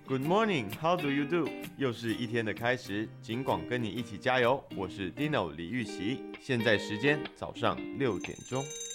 Good morning, how do you do？ 又是一天的开始，警广跟你一起加油。我是 Dino 李玉玺，现在时间早上6点钟。